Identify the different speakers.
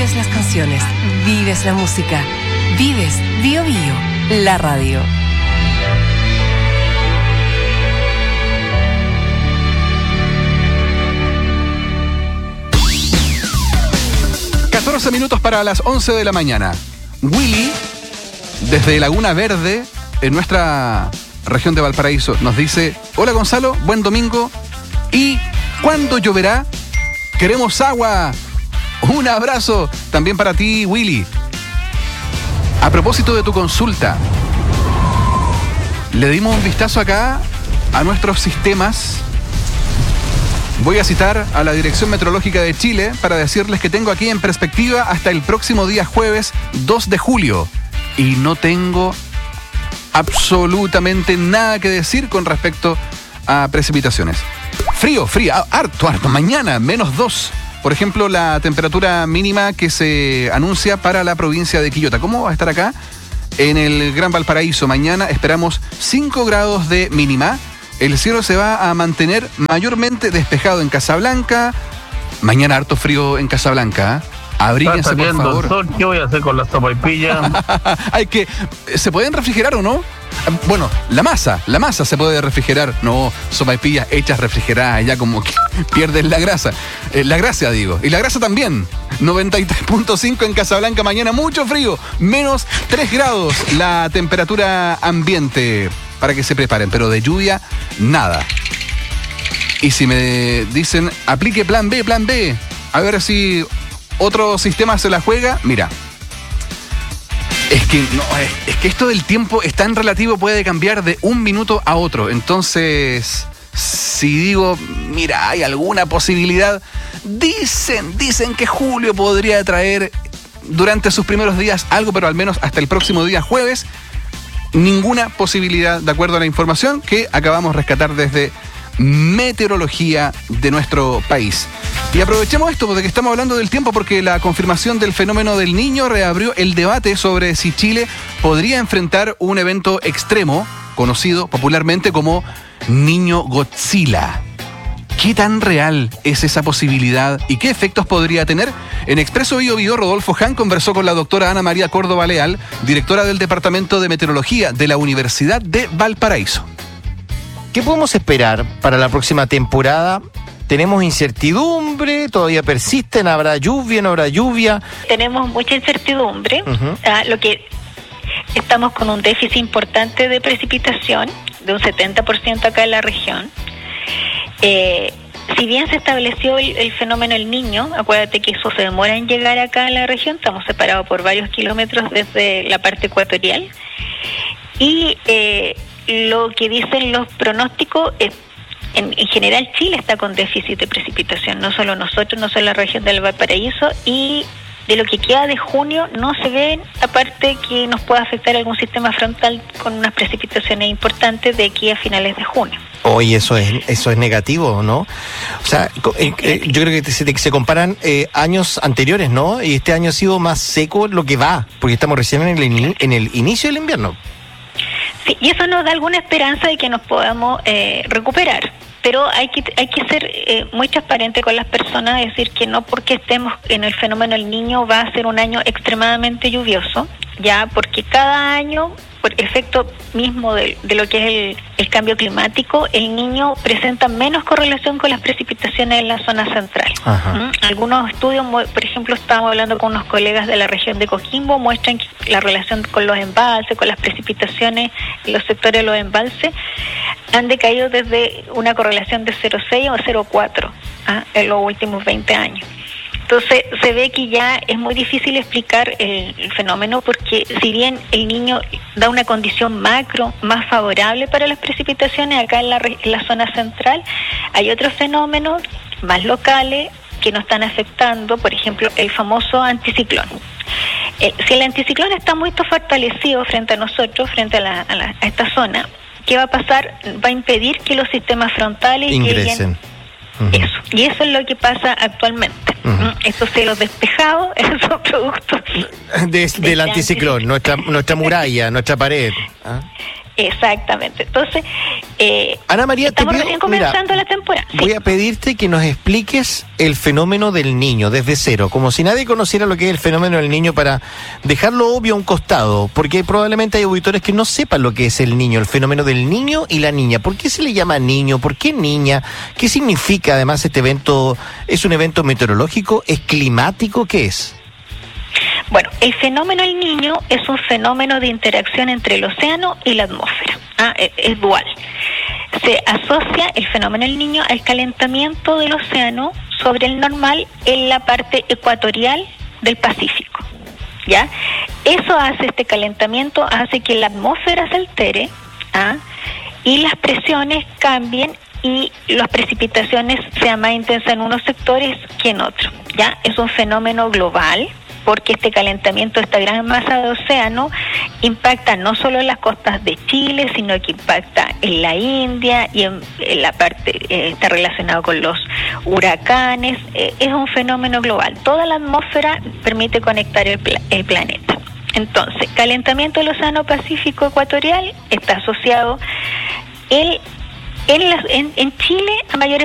Speaker 1: Vives las canciones, vives la música, vives Bio Bio, la radio.
Speaker 2: Minutos para las 11 de la mañana. Willy, desde Laguna Verde, en nuestra región de Valparaíso, nos dice: hola Gonzalo, buen domingo. ¿Y cuándo lloverá? Queremos agua. Un abrazo también para ti, Willy. A propósito de tu consulta, le dimos un vistazo acá a nuestros sistemas. Voy a citar a la Dirección Meteorológica de Chile para decirles que tengo aquí en perspectiva hasta el próximo día jueves 2 de julio. Y no tengo absolutamente nada que decir con respecto a precipitaciones. Frío, harto. Mañana, -2. Por ejemplo, la temperatura mínima que se anuncia para la provincia de Quillota. ¿Cómo va a estar acá? En el Gran Valparaíso, mañana esperamos 5 grados de mínima. El cielo se va a mantener mayormente despejado en Casablanca. Mañana harto frío en Casablanca. Abríguense, por favor.
Speaker 3: Sol, ¿qué voy a hacer con la sopaipilla?
Speaker 2: ¿Se pueden refrigerar o no? Bueno, la masa se puede refrigerar. No, sopaipillas hechas refrigeradas, ya como que pierden la grasa. La gracia, digo. Y la grasa también. 93.5 en Casablanca, mañana mucho frío. -3 grados la temperatura ambiente. Para que se preparen, pero de lluvia, nada. Y si me dicen, aplique plan B, a ver si otro sistema se la juega, mira. Es que esto del tiempo es tan relativo, puede cambiar de un minuto a otro. Entonces, si digo, mira, hay alguna posibilidad, dicen que julio podría traer durante sus primeros días algo, pero al menos hasta el próximo día jueves, ninguna posibilidad, de acuerdo a la información que acabamos de rescatar desde meteorología de nuestro país. Y aprovechemos esto de que estamos hablando del tiempo, porque la confirmación del fenómeno del Niño reabrió el debate sobre si Chile podría enfrentar un evento extremo, conocido popularmente como Niño Godzilla. ¿Qué tan real es esa posibilidad y qué efectos podría tener? En Expreso Bio Bio, Rodolfo Hahn conversó con la doctora Ana María Córdoba Leal, directora del Departamento de Meteorología de la Universidad de Valparaíso.
Speaker 4: ¿Qué podemos esperar para la próxima temporada? ¿Tenemos incertidumbre? ¿Todavía persisten? ¿Habrá lluvia? ¿No habrá lluvia?
Speaker 5: Tenemos mucha incertidumbre. Lo que estamos con un déficit importante de precipitación, de un 70% acá en la región. Si bien se estableció el fenómeno El Niño, acuérdate que eso se demora en llegar acá a la región, estamos separados por varios kilómetros desde la parte ecuatorial, y lo que dicen los pronósticos es, en general Chile está con déficit de precipitación, no solo nosotros, no solo la región del Valparaíso, y de lo que queda de junio no se ve, aparte que nos pueda afectar algún sistema frontal con unas precipitaciones importantes de aquí a finales de junio.
Speaker 4: Hoy eso es negativo, ¿no? O sea, yo creo que se comparan años anteriores, ¿no? Y este año ha sido más seco lo que va, porque estamos recién en el inicio del invierno.
Speaker 5: Sí, y eso nos da alguna esperanza de que nos podamos recuperar. Pero hay que ser muy transparente con las personas, decir que no porque estemos en el fenómeno El Niño va a ser un año extremadamente lluvioso, ya, porque cada año, por efecto mismo de lo que es el cambio climático, El Niño presenta menos correlación con las precipitaciones en la zona central. Algunos estudios, por ejemplo, estábamos hablando con unos colegas de la región de Coquimbo, muestran que la relación con los embalses, con las precipitaciones en los sectores de los embalses, han decaído desde una correlación de 0,6 o 0,4 en los últimos 20 años. Entonces se ve que ya es muy difícil explicar el fenómeno, porque si bien El Niño da una condición macro más favorable para las precipitaciones acá en la zona central, hay otros fenómenos más locales que nos están afectando, por ejemplo el famoso anticiclón. Si el anticiclón está muy fortalecido frente a nosotros, frente a esta zona, ¿qué va a pasar? Va a impedir que los sistemas frontales
Speaker 4: ingresen.
Speaker 5: Eso. Y eso es lo que pasa actualmente. Estos cielos despejados, esos productos
Speaker 4: del anticiclón, nuestra muralla, nuestra pared.
Speaker 5: Exactamente. Entonces,
Speaker 4: Ana María,
Speaker 5: estamos recién comenzando la temporada. Sí.
Speaker 4: Voy a pedirte que nos expliques el fenómeno del niño desde cero, como si nadie conociera lo que es el fenómeno del niño, para dejarlo obvio a un costado, porque probablemente hay auditores que no sepan lo que es el niño, el fenómeno del niño y la niña. ¿Por qué se le llama niño? ¿Por qué niña? ¿Qué significa además este evento? ¿Es un evento meteorológico? ¿Es climático? ¿Qué es?
Speaker 5: Bueno, el fenómeno del niño es un fenómeno de interacción entre el océano y la atmósfera. Es dual. Se asocia el fenómeno del niño al calentamiento del océano sobre el normal en la parte ecuatorial del Pacífico. ¿Ya? Eso hace, este calentamiento hace que la atmósfera se altere, y las presiones cambien y las precipitaciones sean más intensas en unos sectores que en otros. ¿Ya? Es un fenómeno global, porque este calentamiento de esta gran masa de océano impacta no solo en las costas de Chile, sino que impacta en la India y en la parte, está relacionado con los huracanes. Es un fenómeno global. Toda la atmósfera permite conectar el planeta. Entonces, calentamiento del Océano Pacífico Ecuatorial está asociado en Chile a mayores